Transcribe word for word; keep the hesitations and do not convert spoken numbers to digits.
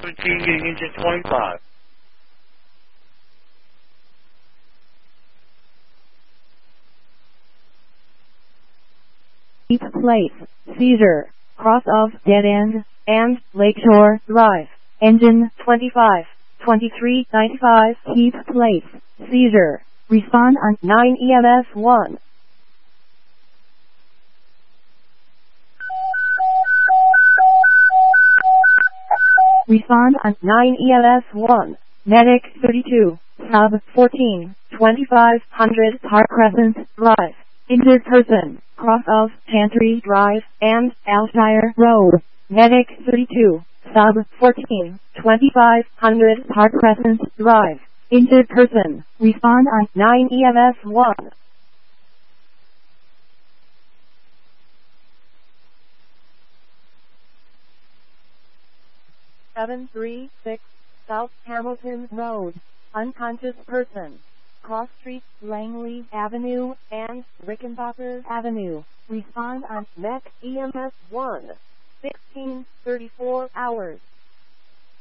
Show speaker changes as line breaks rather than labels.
fifteen getting into twenty-five.
Keep Place, Cedar, cross of Dead End, and Lakeshore Drive. Engine twenty-five, twenty-three ninety-five. Keep Place, Cedar. Respond on nine E M S one. Respond on nine E M S one. Medic thirty-two, sub fourteen, twenty-five hundred Park Crescent Drive. Injured person, cross of Chantry Drive and Alshire Road. Medic thirty-two, sub fourteen, twenty-five hundred Park Crescent Drive. Injured person, respond on nine E M S one. seven three six South Hamilton Road. Unconscious person. Cross Street, Langley Avenue, and Rickenbacker Avenue. Respond on M E C E M S one. sixteen thirty-four hours.